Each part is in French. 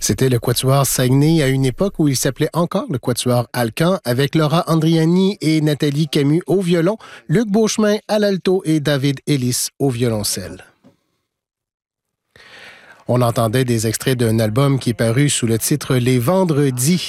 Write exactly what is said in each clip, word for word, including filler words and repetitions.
C'était le Quatuor Saguenay à une époque où il s'appelait encore le Quatuor Alcan, avec Laura Andriani et Nathalie Camus au violon, Luc Beauchemin à l'alto et David Ellis au violoncelle. On entendait des extraits d'un album qui est paru sous le titre « Les Vendredis ».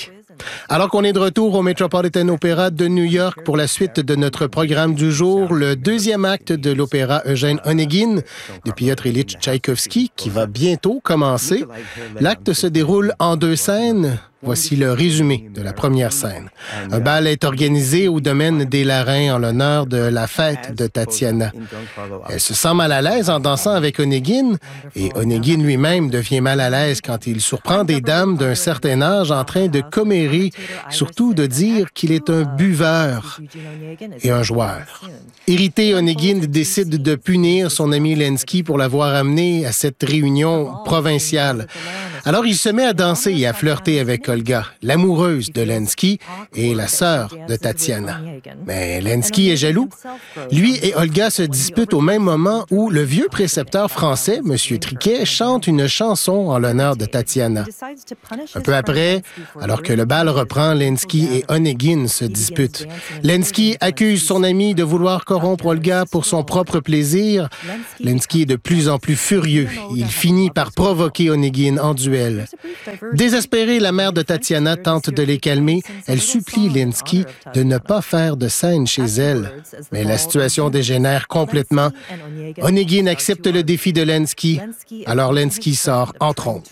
Alors qu'on est de retour au Metropolitan Opera de New York pour la suite de notre programme du jour, le deuxième acte de l'opéra Eugène Onégine de Piotr Ilyich Tchaïkovski qui va bientôt commencer. L'acte se déroule en deux scènes. Voici le résumé de la première scène. Un bal est organisé au domaine des Larins en l'honneur de la fête de Tatiana. Elle se sent mal à l'aise en dansant avec Onégine et Onégine lui-même devient mal à l'aise quand il surprend des dames d'un certain âge en train de commérer, surtout de dire qu'il est un buveur et un joueur. Irrité, Onégine décide de punir son ami Lenski pour l'avoir amené à cette réunion provinciale. Alors il se met à danser et à flirter avec Olga, l'amoureuse de Lenski et la sœur de Tatiana. Mais Lenski est jaloux. Lui et Olga se disputent au même moment où le vieux précepteur français, M. Triquet, chante une chanson en l'honneur de Tatiana. Un peu après, alors que le bal reprend, Lenski et Onégine se disputent. Lenski accuse son ami de vouloir corrompre Olga pour son propre plaisir. Lenski est de plus en plus furieux. Il finit par provoquer Onégine en duel. Désespérée, la mère de Tatiana tente de les calmer. Elle supplie Lenski de ne pas faire de scène chez elle. Mais la situation dégénère complètement. Onégine accepte le défi de Lenski. Alors Lenski sort en trompe.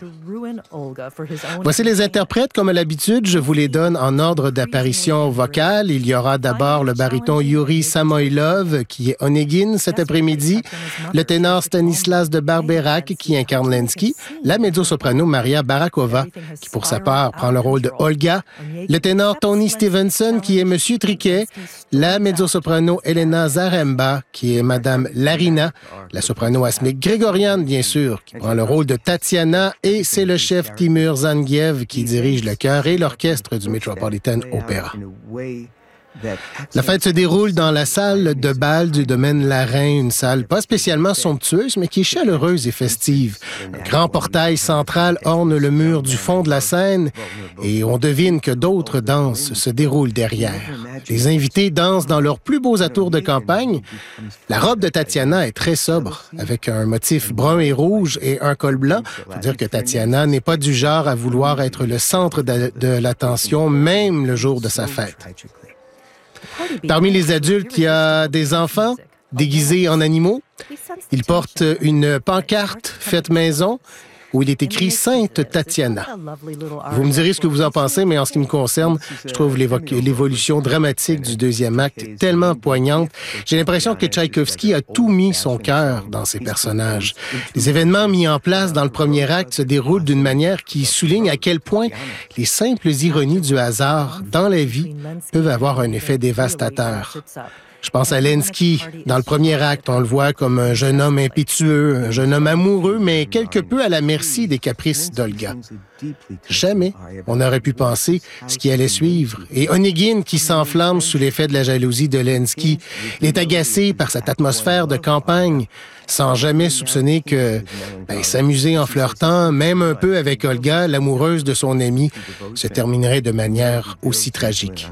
Voici les interprètes. Comme à l'habitude, je vous les donne en ordre d'apparition vocale. Il y aura d'abord le baryton Yuri Samoilov, qui est Onégine cet après-midi, le ténor Stanislas de Barberac, qui incarne Lenski, la mezzo-soprano Maria Barakova, qui pour sa part prend le rôle de Olga, le ténor Tony Stevenson, qui est Monsieur Triquet, la mezzo-soprano Elena Zaremba, qui est Madame Larina, la soprano asmique grégoriane, bien sûr, qui prend le rôle de Tatiana, et c'est le chef Timur Zangiev qui dirige le chœur et l'orchestre du Metropolitan Opera. La fête se déroule dans la salle de bal du domaine Larin, une salle pas spécialement somptueuse, mais qui est chaleureuse et festive. Un grand portail central orne le mur du fond de la scène et on devine que d'autres danses se déroulent derrière. Les invités dansent dans leurs plus beaux atours de campagne. La robe de Tatiana est très sobre, avec un motif brun et rouge et un col blanc. Il faut dire que Tatiana n'est pas du genre à vouloir être le centre de, de l'attention, même le jour de sa fête. Parmi les adultes, il y a des enfants déguisés en animaux. Ils portent une pancarte faite maison où il est écrit « Sainte Tatiana ». Vous me direz ce que vous en pensez, mais en ce qui me concerne, je trouve l'évolution dramatique du deuxième acte tellement poignante. J'ai l'impression que Tchaïkovski a tout mis son cœur dans ses personnages. Les événements mis en place dans le premier acte se déroulent d'une manière qui souligne à quel point les simples ironies du hasard dans la vie peuvent avoir un effet dévastateur. Je pense à Lenski. Dans le premier acte, on le voit comme un jeune homme impétueux, un jeune homme amoureux, mais quelque peu à la merci des caprices d'Olga. Jamais on n'aurait pu penser ce qui allait suivre. Et Onégine, qui s'enflamme sous l'effet de la jalousie de Lenski, il est agacé par cette atmosphère de campagne, sans jamais soupçonner que ben, s'amuser en flirtant, même un peu avec Olga, l'amoureuse de son ami, se terminerait de manière aussi tragique.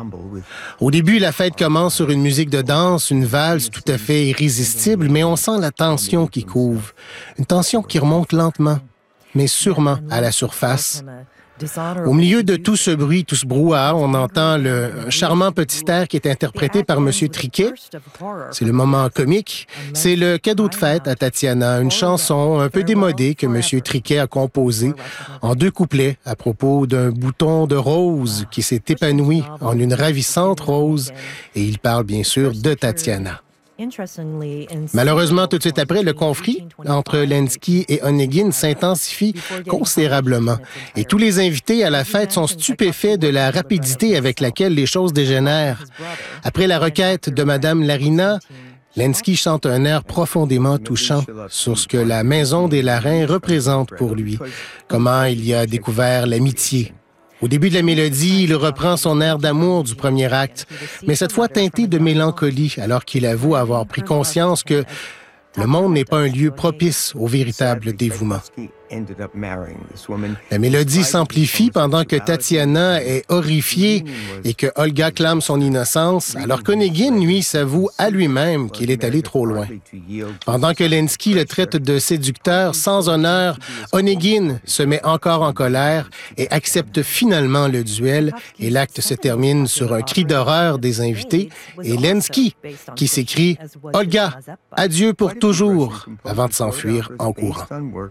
Au début, la fête commence sur une musique de danse, une valse tout à fait irrésistible, mais on sent la tension qui couve, une tension qui remonte lentement, mais sûrement à la surface. Au milieu de tout ce bruit, tout ce brouhaha, on entend le charmant petit air qui est interprété par M. Triquet. C'est le moment comique. C'est le cadeau de fête à Tatiana, une chanson un peu démodée que M. Triquet a composée en deux couplets à propos d'un bouton de rose qui s'est épanoui en une ravissante rose. Et il parle bien sûr de Tatiana. Malheureusement, tout de suite après, le conflit entre Lenski et Onégine s'intensifie considérablement. Et tous les invités à la fête sont stupéfaits de la rapidité avec laquelle les choses dégénèrent. Après la requête de Madame Larina, Lenski chante un air profondément touchant sur ce que la maison des Larins représente pour lui, comment il y a découvert l'amitié. Au début de la mélodie, il reprend son air d'amour du premier acte, mais cette fois teinté de mélancolie, alors qu'il avoue avoir pris conscience que le monde n'est pas un lieu propice au véritable dévouement. La mélodie s'amplifie pendant que Tatiana est horrifiée et que Olga clame son innocence, alors qu'Onegin, lui, s'avoue à lui-même qu'il est allé trop loin. Pendant que Lenski le traite de séducteur sans honneur, Onegin se met encore en colère et accepte finalement le duel et l'acte se termine sur un cri d'horreur des invités et Lenski qui s'écrie « Olga, adieu pour toujours » avant de s'enfuir en courant.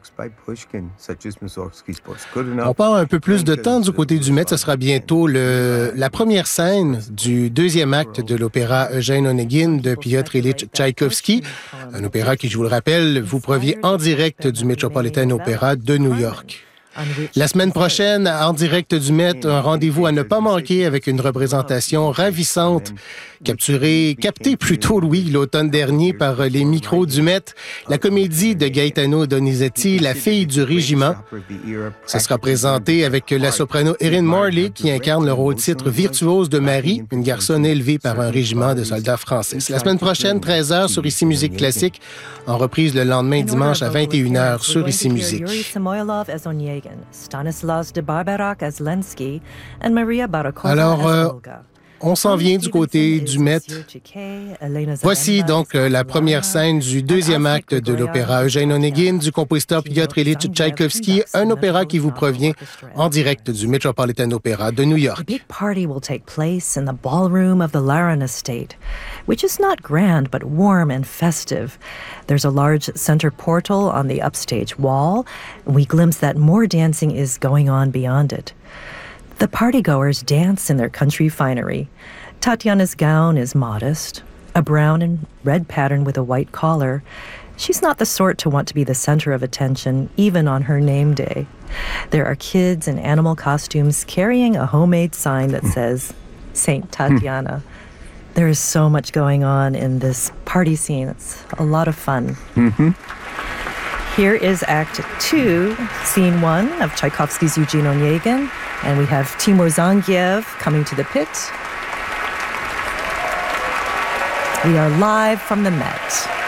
On part un peu plus de temps du côté du Met. Ce sera bientôt le, la première scène du deuxième acte de l'opéra Eugène Onegin de Piotr Ilyich Tchaïkovski, un opéra qui, je vous le rappelle, vous provient en direct du Metropolitan Opera de New York. La semaine prochaine, en direct du Met, un rendez-vous à ne pas manquer avec une représentation ravissante, capturée, captée plutôt, Louis, l'automne dernier par les micros du Met, la comédie de Gaetano Donizetti, La fille du régiment. Ça sera présenté avec la soprano Erin Morley qui incarne le rôle-titre virtuose de Marie, une garçonne élevée par un régiment de soldats français. La semaine prochaine, treize heures sur Ici Musique Classique, en reprise le lendemain dimanche à vingt et une heures sur Ici Musique. Stanislas de Barberac as Lenski, and Maria Barakova Alors, as euh, Olga. on s'en vient du côté du Met. Voici donc la première scène du deuxième acte de l'opéra Eugène Onegin du compositeur Piotr Ilyich Tchaïkovski, un opéra qui vous provient en direct du Metropolitan Opera de New York. A big party will take place in the ballroom of the Laron estate, which is not grand but warm and festive. There's a large center portal on the upstage wall, and we glimpse that more dancing is going on beyond it. The partygoers dance in their country finery. Tatiana's gown is modest, a brown and red pattern with a white collar. She's not the sort to want to be the center of attention, even on her name day. There are kids in animal costumes carrying a homemade sign that says, Saint Tatiana. There is so much going on in this party scene. It's a lot of fun. Mm-hmm. Here is Act Two, Scene One of Tchaikovsky's Eugene Onegin, and we have Timur Zangiev coming to the pit. We are live from the Met.